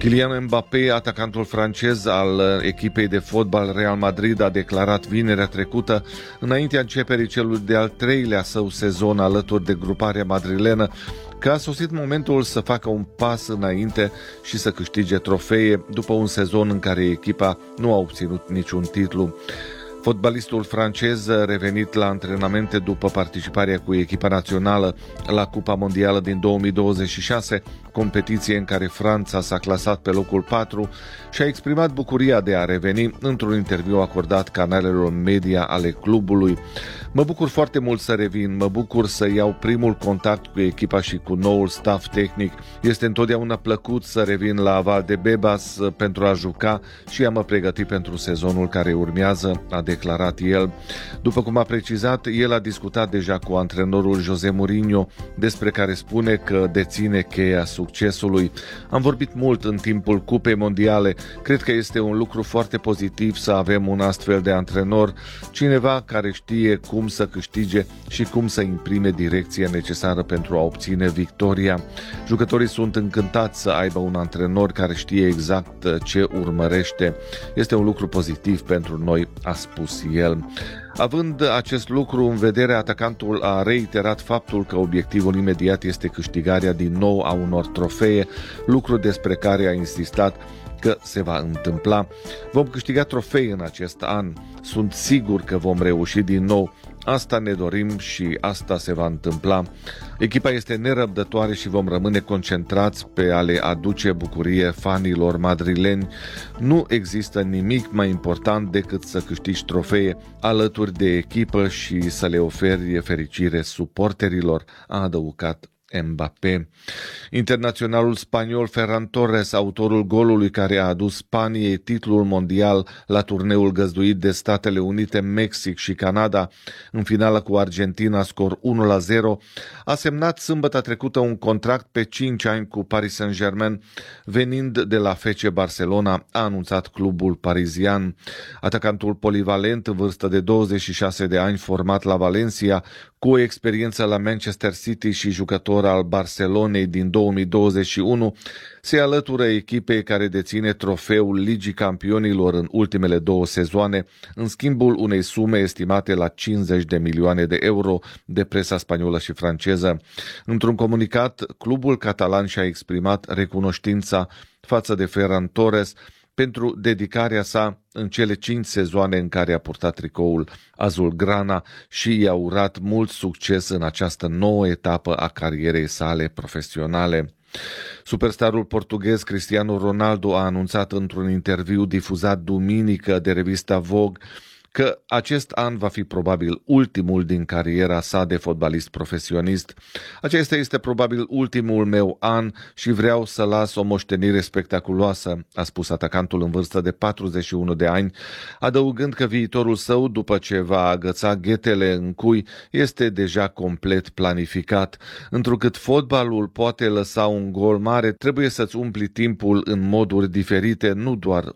Kylian Mbappé, atacantul francez al echipei de fotbal Real Madrid, a declarat vinerea trecută, înaintea începerii celui de-al treilea său sezon alături de gruparea madrilenă, că a sosit momentul să facă un pas înainte și să câștige trofee după un sezon în care echipa nu a obținut niciun titlu. Fotbalistul francez, revenit la antrenamente după participarea cu echipa națională la Cupa Mondială din 2026, competiție în care Franța s-a clasat pe locul 4, și-a exprimat bucuria de a reveni într-un interviu acordat canalelor media ale clubului. Mă bucur foarte mult să revin, mă bucur să iau primul contact cu echipa și cu noul staff tehnic. Este întotdeauna plăcut să revin la Valdebebas pentru a juca și a mă pregăti pentru sezonul care urmează, a declarat el. După cum a precizat, el a discutat deja cu antrenorul José Mourinho, despre care spune că deține cheia succesului. Am vorbit mult în timpul Cupei Mondiale. Cred că este un lucru foarte pozitiv să avem un astfel de antrenor, cineva care știe cum să câștige și cum să imprime direcția necesară pentru a obține victoria. Jucătorii sunt încântați să aibă un antrenor care știe exact ce urmărește. Este un lucru pozitiv pentru noi, a spus el. Având acest lucru în vedere, atacantul a reiterat faptul că obiectivul imediat este câștigarea din nou a unor trofee, lucru despre care a insistat că se va întâmpla. Vom câștiga trofei în acest an. Sunt sigur că vom reuși din nou. Asta ne dorim și asta se va întâmpla. Echipa este nerăbdătoare și vom rămâne concentrați pe a le aduce bucurie fanilor madrileni. Nu există nimic mai important decât să câștigi trofee alături de echipă și să le oferi fericire suporterilor, a adăugat Mbappé. Internaționalul spaniol Ferran Torres, autorul golului care a adus Spaniei titlul mondial la turneul găzduit de Statele Unite, Mexic și Canada în finală cu Argentina, scor 1-0, a semnat sâmbătă trecută un contract pe 5 ani cu Paris Saint-Germain, venind de la FC Barcelona, a anunțat clubul parizian. Atacantul polivalent, în vârstă de 26 de ani, format la Valencia, cu o experiență la Manchester City și jucător al Barcelonei din 2021, se alătură echipei care deține trofeul Ligii Campionilor în ultimele 2 sezoane, în schimbul unei sume estimate la 50 de milioane de euro de presa spaniolă și franceză. Într-un comunicat, clubul catalan și-a exprimat recunoștința față de Ferran Torres pentru dedicarea sa în cele 5 sezoane în care a purtat tricoul azulgrana și i-a urat mult succes în această nouă etapă a carierei sale profesionale. Superstarul portughez Cristiano Ronaldo a anunțat într-un interviu difuzat duminică de revista Vogue că acest an va fi probabil ultimul din cariera sa de fotbalist profesionist. Acesta este probabil ultimul meu an și vreau să las o moștenire spectaculoasă, a spus atacantul în vârstă de 41 de ani, adăugând că viitorul său, după ce va agăța ghetele în cui, este deja complet planificat. Întrucât fotbalul poate lăsa un gol mare, trebuie să-ți umpli timpul în moduri diferite, nu doar